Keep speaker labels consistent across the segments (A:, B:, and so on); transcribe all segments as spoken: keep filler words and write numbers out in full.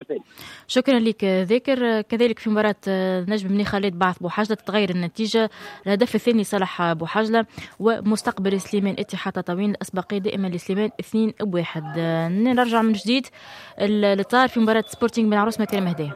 A: الثلاثي.
B: شكرا لك ذاكر. كذلك في مباراة نجم بني خالد بعث بوحجلة تتغير النتيجة، الهدف الثاني صالح بوحجلة ومستقبل سليمان اتحاد تطاوين، الأسبقية دائما لسليمان اثنين بواحد. نرجع من جديد للطار في مباراة سبورتينغ بن عروس مكرم هدايا.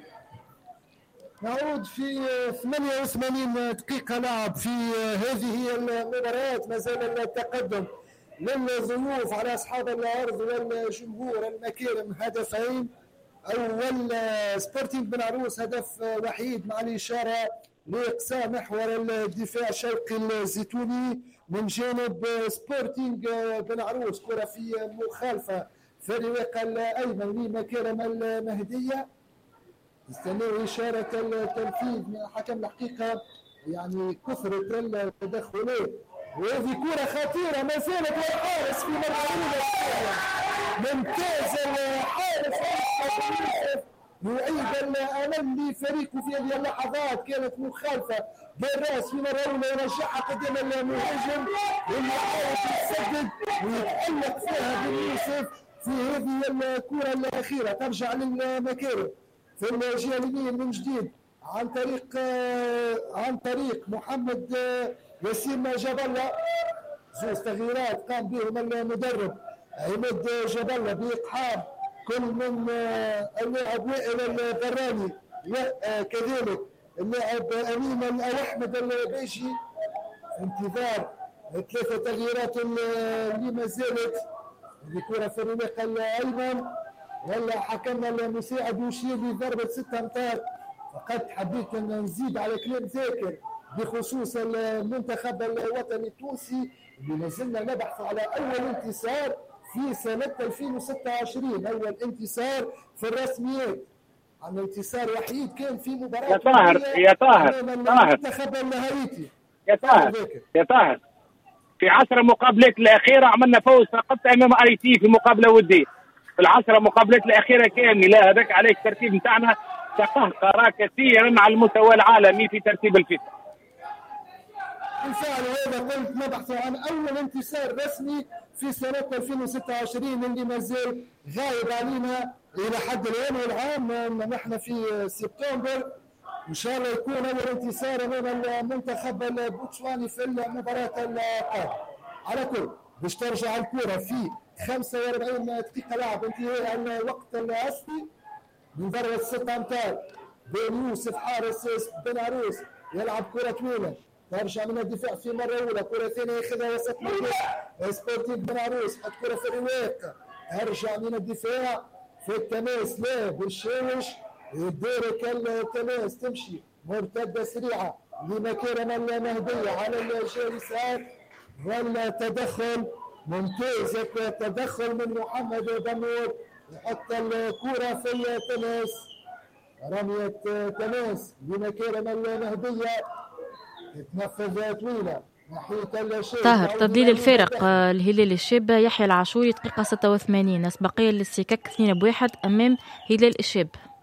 C: نعود في ثمانية وثمانين دقيقة لعب في هذه المباراة، ما زال التقدم للضيوف على أصحاب الأرض والجمهور المكارم هدفين. أول سبورتينغ بن عروس هدف وحيد مع الإشارة لإقصاء محور الدفاع شوقي الزيتوني من جانب سبورتينغ بن عروس، كرة في مخالفة في الرواق الأيمن لمكارم المهدية، استنوا إشارة التنفيذ من حكم الحقيقة. يعني كثرة التدخلات، وهذه كرة خطيرة ما زالت والحارس في مرحلة ممتاز. الحارس يعيد الأمل لفريقه في هذه اللحظات، كانت مخالفة بالراس في مرة أولى يرجعها قدام المهاجم واللي حاول يسدد ويتألق فيها بن يوسف في هذه الكرة الأخيرة. ترجع للمكارم في الجهة اليمين من جديد عن طريق عن طريق محمد وسيم جبلة. زوج تغييرات قام بهم المدرب عماد جبلة بإقحام كل من اللاعب وائل البراني وكذلك اللاعب أمين أو أحمد البيجي. انتظار ثلاثة تغييرات اللي ما زالت. بكرة في الرواق الأيمن ولا حكمنا المساعد يشير لضربة ستة أمتار. فقط حبيت أن نزيد على كلام ذاكر بخصوص المنتخب الوطني التونسي اللي لازلنا نبحث على أول انتصار في سنة ألفين وستة وعشرين، أول انتصار في الرسميات. عن انتصار وحيد كان في مباراة
A: يا طاهر يا طاهر طاهر
C: المنتخب الهايتي.
A: يا طاهر يا طاهر في عشر مقابلات الأخيرة عملنا فوز فقط أمام أي تي في مقابلة ودية. في العشرة مقابلات الأخيرة كاملة، هذاك عليك الترتيب نتاعنا تقهقر كثيرا على المستوى العالمي في ترتيب الفيفا.
C: بالفعل هذا قلت نبحث عن أول انتصار رسمي في سنة ألفين وستة وعشرين اللي ما زال غايب علينا إلى حد الآن، والعام نحن في سبتمبر إن شاء الله يكون أول انتصار أمام المنتخب البوتسواني في المباراة القادمة. على كل باش ترجع الكرة في خمسة وأربعين دقيقة لعب انتهاء الوقت الأصلي من ضربة ستة أمتار. بن يوسف حارس بن عروس يلعب كرة طويلة ترجع من الدفاع في مرة أولى، كرة ثانية ياخذها وسط ميدان سبورتينغ بن عروس، حط كرة في الرواق ترجع من الدفاع في التماس لا بالشاوش يدارك التماس تمشي مرتدة سريعة لمكارم المهدية على الجهة اليسار ولا تدخل ممتاز التدخل من محمد بنور يحط الكرة في التماس، رمية تماس لمكارم المهدية تتنفذ طويلة ناحية الشاب.
B: طاهر تضليل الفارق الهلال الشاب يحيى العاشوري دقيقة ستة وثمانين، أسبقية للسكك اثنين بواحد أمام هلال الشاب.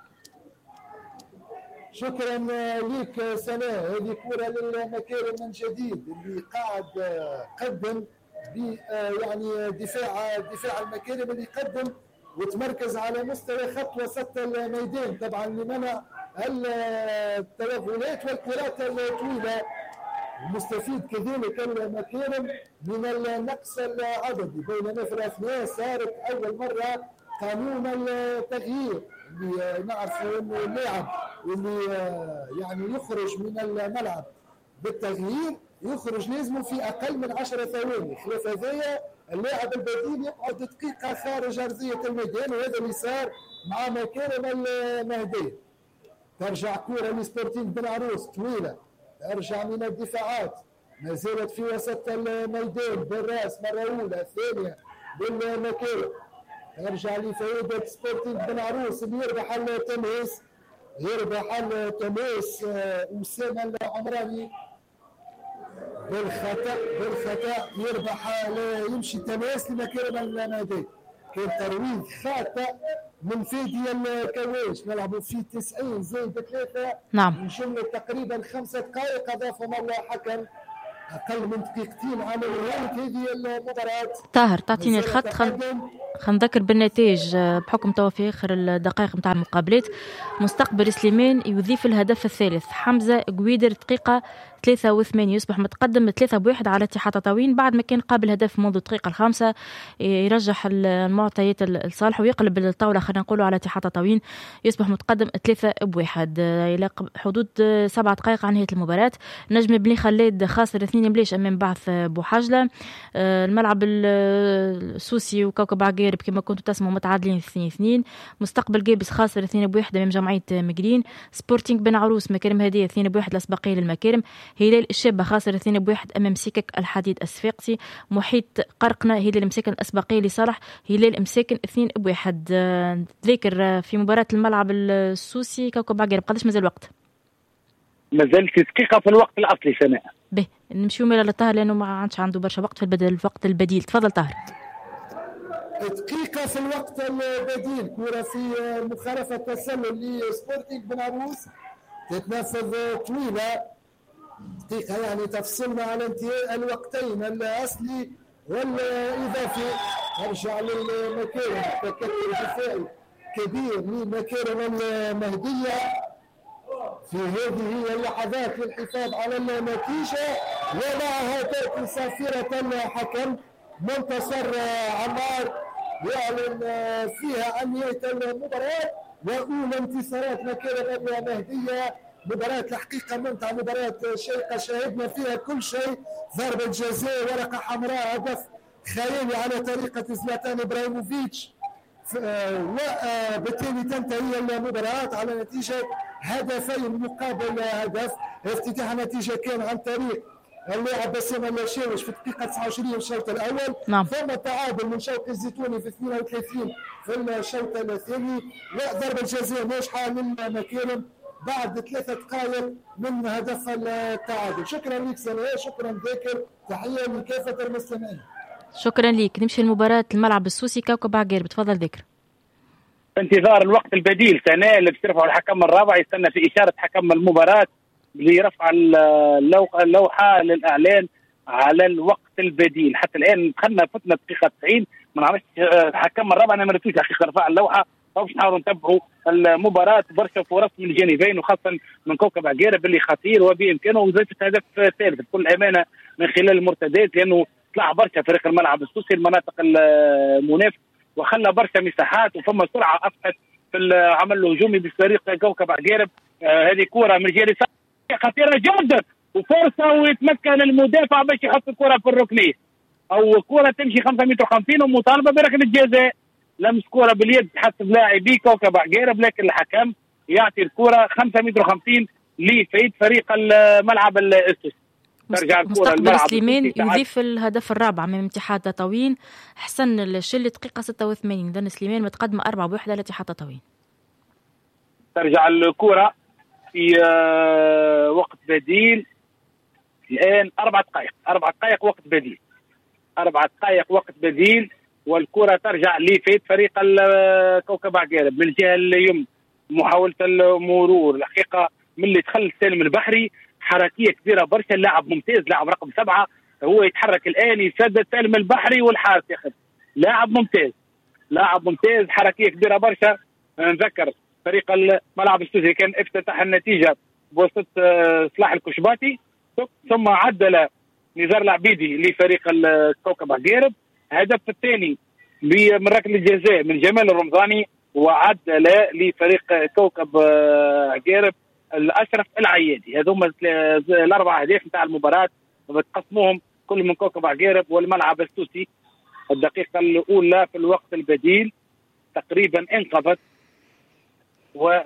C: شكرا لك سناء. هذه كرة للمكارم من جديد اللي قاعد قدم يعني دفاع دفاع المكارم اللي قدم وتمركز على مستوى خط وسط الميدان طبعا لمنع التوغلات والكرات الطويلة. المستفيد كذلك المكارم من النقص العددي، بينما في الأثناء صارت أول مرة قانون التغيير اللي نعرفوا انه اللاعب اللي يعني يخرج من الملعب بالتغيير يخرج لازم في اقل من عشر ثواني، خلاف هذايا اللاعب البديل يقعد دقيقه خارج ارضيه الميدان، وهذا اللي صار مع مكارم المهديه. ترجع كره لسبورتينغ بن عروس طويله ترجع من الدفاعات ما زالت في وسط الميدان بالراس مره اولى ثانيه بالمكارم يرجع لفائدة سبورتينغ بن عروس اللي يربح التماس يربح التماس أسامة العمراني بالخطأ بالخطأ يربح يمشي التماس لمكارم المهدي. كان ترويج خاطئ من فادي الكواش، نلعبوا في تسعين زائد ثلاثة
B: نعم
C: من جملة تقريبا خمسة دقائق أضافهم الحكم اقل من دقيقتين على نهايه هذه المباراه.
B: طاهر تعطيني الخط خل خلينا نذكر بالنتائج بحكم توا في اخر الدقائق نتاع المقابلات. مستقبل سليمان يضيف الهدف الثالث، حمزه قويدر دقيقه ثلاثة وثمانين يصبح متقدم ثلاثة بواحد على اتحاد تطاوين بعد ما كان قابل هدف منذ الدقيقه الخامسه، يرجح المعطيات الصالح ويقلب الطاوله خلينا نقولوا على اتحاد تطاوين، يصبح متقدم ثلاثة بواحد الى حدود سبع دقائق عن نهايه المباراه. نجم بن خلاد خاسر اثنين مليش امام بعث بوحجله. الملعب السوسي وكوكب عقارب كما كنتوا تسمعوا متعادلين اثنين اثنين. مستقبل جابس خاسر اثنين بواحد امام جمعيه مقرين. سبورتينغ بن عروس مكارم هديه اثنين بواحد الاسبقيه للمكارم. هلال الشابه خاسر اثنين بواحد امام سيكك الحديد الصفاقسي. محيط قرقنه هلال مساكن الاسبقيه لصالح هلال مساكن اثنين بواحد. ذاكر في مباراه الملعب السوسي كوكب عقارب قداش مازال وقت؟
A: مازال في دقيقه في الوقت الاصلي سناء.
B: به نمشيو ميلا لطاهر لانه ما عادش عنده برشا وقت في البدل الوقت البديل. تفضل طاهر.
C: دقيقة في الوقت البديل، كرة في مخالفة تسلل لسبورتينغ بن عروس تتنفذ طويلة، دقيقة يعني تفصلنا على انتهاء الوقتين الأصلي والإضافي. نرجع للمكارم، تكتل دفاعي كبير لمكارم المهدية في هذه اللحظات للحفاظ على النتيجة، ومعها تأتي صافرة الحكم منتصر عمار يعلن فيها عن نهاية المباراة وأولى انتصارات مكارم المهدية. مباراة الحقيقة ممتعة، مباراة شيقة شاهدنا فيها كل شيء، ضربة جزاء، ورقة حمراء، هدف خيالي على طريقة زلاتان إبراهيموفيتش، وبالتالي تنتهي المباراة على نتيجة هدفين مقابل هدف. افتتاح النتيجة كان عن طريق اللاعب بسام الشاوش في الدقيقة تسعة وعشرين في الشوط الأول.
B: نعم.
C: ثم تعادل من شوقي الزيتوني في اثنين وثلاثين في الشوط الثاني، وضربة جزاء ناجحة للمكارم بعد ثلاثة دقائق من هدف التعادل. شكرا لك سناء، شكرا ذاكر، تحية لكافة المستمعين.
B: شكرا لك. نمشي لمباراة الملعب السوسي كوكب عقارب. تفضل ذاكر.
A: انتظار الوقت البديل سناء اللي بترفعه الحكم الرابع، يستنى في إشارة حكم المباراة لرفع اللوحة للإعلان على الوقت البديل. حتى الآن دخلنا فتنا دقيقة تسعين ما نعرفش الحكم الرابع أنا ما رتوش حقيقة رفع اللوحة، أو نحاولوا نتبعوا المباراة. برشا فرص من الجانبين وخاصة من كوكب عقارب اللي خطير وبإمكانه وزيفة هدف ثالث بكل أمانة من خلال المرتدات، لأنه طلع برشا فريق الملعب السوسي المناطق المنافسة وخلى برشا مساحات وفما سرعة أفقد في العمل الهجومي بفريق كوكب عقارب. آه هذه كرة من جهة خطيرة جدا وفرصة ويتمكن المدافع باش يحط الكرة في الركنية، أو كرة تمشي خمسة متر وخمسين ومطالبة بركلة الجزاء. لمس كرة باليد حسب لاعبي كوكب عقارب، لكن الحكم يعطي الكرة خمسة متر وخمسين لفايد فريق الملعب السوسي.
B: ترجع الكرة الملعب سليمان يضيف الهدف الرابع من اتحاد تطاوين. حسن الشلي دقيقة ستة وثمانين، دان سليمان متقدمة أربعة بواحد على اتحاد تطاوين.
A: ترجع الكرة في وقت بديل الآن أربع دقائق أربع دقائق وقت بديل أربع دقائق وقت بديل والكرة ترجع لفايد فريق كوكب عقارب من الجهة اليمنى. محاولة المرور الحقيقة من اللي دخل سالم البحري، حركية كبيرة برشا، اللاعب ممتاز، لاعب رقم سبعة هو يتحرك الآن يسدد سالم البحري والحارس ياخذ. لاعب ممتاز لاعب ممتاز حركية كبيرة برشا. نذكر فريق الملعب السوسي كان افتتح النتيجة بواسطة صلاح الكشباتي، ثم عدل نزار العبيدي لفريق الكوكب عقارب. الهدف الثاني من ركلة الجزاء من جمال الرمضاني، وعدل لفريق كوكب عقارب الأشرف العيادي. هذوما الأربع أهداف نتاع المباراة بتقسموهم كل من كوكب عقارب والملعب السوسي. الدقيقة الأولى في الوقت البديل تقريبا انقضت، و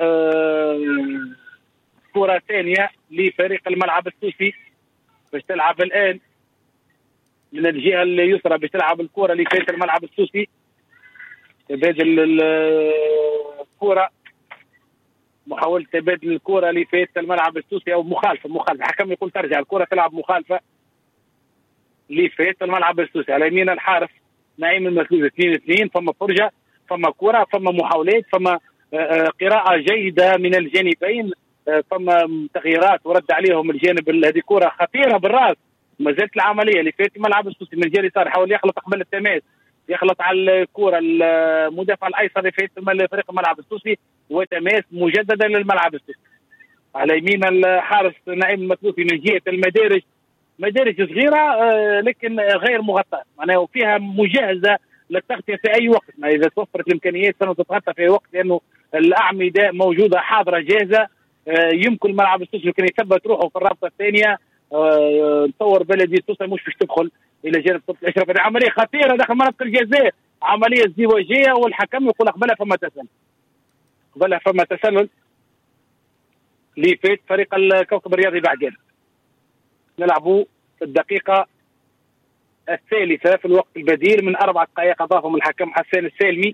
A: كرة ثانية لفريق الملعب السوسي باش تلعب الآن من الجهة اليسرى، باش تلعب الكرة لفريق الملعب السوسي. تبادل الكرة، محاولة تبادل الكرة لفريق الملعب السوسي أو مخالفة مخالفة الحكم يقول ترجع الكرة تلعب مخالفة لفريق الملعب السوسي على يمين الحارس نعيم المسلوز. اثنين اثنين فما فرجة، فما كرة، فما محاولات، فما قراءة جيدة من الجانبين، فما تغييرات ورد عليهم الجانب. هذه كرة خطيرة بالراس ما زالت العمليه اللي فاتت ملعب السوسي من الجهه اليسار حاول يخلط قبل التماس، يخلط على الكره المدافع الايسر اللي فات فريق الملعب السوسي، وتماس مجددا للملعب السوسي. على يمين الحارس نعيم المثلوثي من جهه المدارج، مدارج صغيره لكن غير مغطاه، معناها فيها مجهزه للتغطيه في اي وقت، ما اذا توفرت الامكانيات سنتغطى في اي وقت، لانه الاعمده موجوده حاضره جاهزه. يمكن الملعب السوسي يمكن يثبت روحه في الرابطه الثانيه. نتصور بلدي سوسه مش باش تدخل الى جانب طرف الاشراف. عمليه خطيره داخل منطقه الجزاء، عمليه ازدواجيه، والحكم يقول قبلها فما تسلل، قبلها فما تسلل اللي فات فريق الكوكب الرياضي بعدين. نلعبوا في الدقيقه الثالثه في الوقت البديل من اربع دقائق اضافهم الحكم حسان السالمي.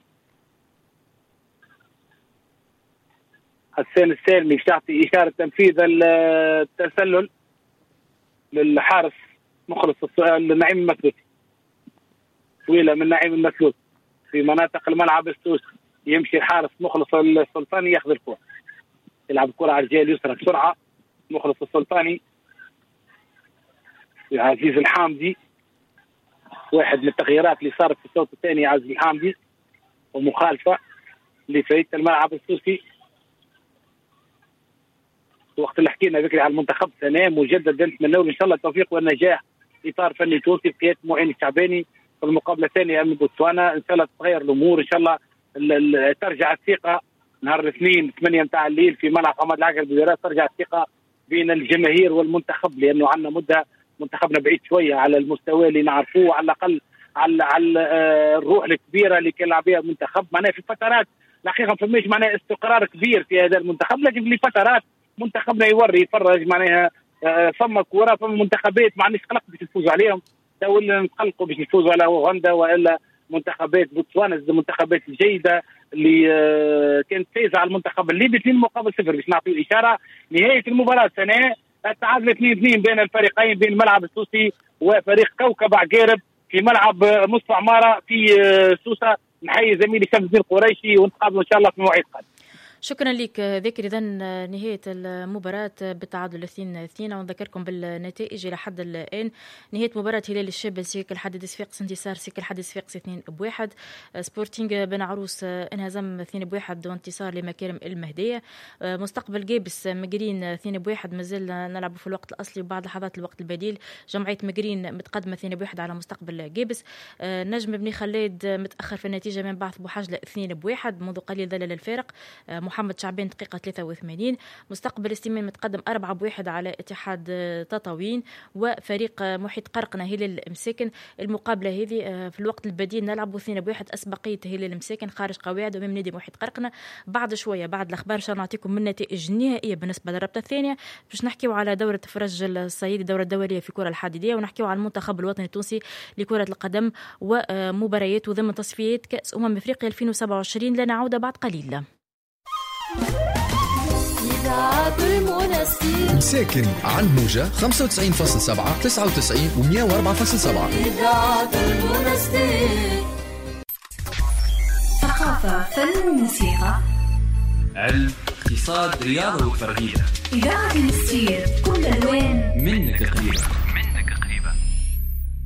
A: حسان السالمي يعطي اشاره تنفيذ التسلل للحارس مخلص النعيم المثلوثي. طويله من نعيم المثلوثي في مناطق الملعب السوسي، يمشي الحارس مخلص السلطاني ياخذ الكره، يلعب الكره على الجهه اليسرى بسرعه. مخلص السلطاني عزيز الحامدي، واحد من التغييرات اللي صارت في الشوط الثاني عزيز الحامدي، ومخالفه لفريق الملعب السوسي. وقت اللي حكينا بكري على المنتخب سنه مجددا نتمنى له ان شاء الله التوفيق والنجاح، اطار فني تونسي بقياده معين الشعباني في المقابله الثانيه امام بوتسوانا. ان شاء الله تتغير الامور، ان شاء الله ترجع الثقه نهار الاثنين ثمانية متاع الليل في ملعب حماد العقل بالبيرات، ترجع الثقه بين الجماهير والمنتخب، لانه عندنا مده منتخبنا بعيد شويه على المستوى اللي نعرفوه، على الاقل على على الروح الكبيره اللي كان يلعب بها المنتخب. معناها في فترات الحقيقه ما فماش معناها استقرار كبير في هذا المنتخب، لكن في فترات منتخبنا يوري يفرج. معناها فما كوره، فما منتخبات ما عندناش قلق باش نفوزوا عليهم، ولا نقلقوا باش نفوزوا على هولندا والا منتخبات بوتسوانا، المنتخبات الجيده اللي كانت فايزه على المنتخب الليبي اثنين مقابل صفر. باش نعطيو اشاره نهايه المباراه سنه التعادل اثنين اثنين بين الفريقين، بين الملعب السوسي وفريق كوكب عقارب في ملعب مصطفى عماره في سوسه. نحيي زميلي شمس الدين قريشي ونتقابلوا ان شاء الله في مواعيد قادمه.
B: شكرا لك ذكر. إذا نهاية المباراة بالتعادل اثنين اثنين، ونذكركم بالنتائج إلى حد الآن. نهاية مباراة هلال الشاب سيكل حدد صفاقس انتصار سيكل حدد صفاقس اثنين بواحد. سبورتينغ بن عروس انهزم اثنين بواحد وانتصار لمكارم المهدية. مستقبل جابس مقرين اثنين بواحد، مازال نلعب في الوقت الأصلي وبعد لحظات الوقت البديل. جمعية مقرين متقدمة اثنين بواحد على مستقبل جابس. نجم بن خلاد متأخر في النتيجة من بعث بوحجلة اثنين بواحد، منذ قليل ذلل الفارق. محمد شعبان دقيقة ثلاثة وثمانين. مستقبل سليمان متقدم أربعة بواحد على اتحاد تطاوين. وفريق محيط قرقنة هلال مساكن. المقابلة هذه في الوقت البديل نلعب اثنين بواحد، أسبقية هلال مساكن خارج قواعد أمام نادي محيط قرقنة. بعد شوية بعد الأخبار إن شاء الله نعطيكم من النتائج النهائية بالنسبة للرابطة الثانية، باش نحكيو على دورة فرج الصعيدي، دورة دورية في كرة الحديدية، ونحكيو على المنتخب الوطني التونسي لكرة القدم ومباريات ضمن تصفيات كأس أمم أفريقيا ألفين وسبعة وعشرين. لنا عودة بعد قليل.
D: مساكن عن موجة خمسة وتسعين فاصلة سبعة تسعة وتسعين ومية وأربعة فاصلة سبعة.
E: ثقافة، فن وموسيقى،
F: علم، اقتصاد، رياضة وترفيه.
E: إذاعة الستير، كل ألوان
F: منك قريبة.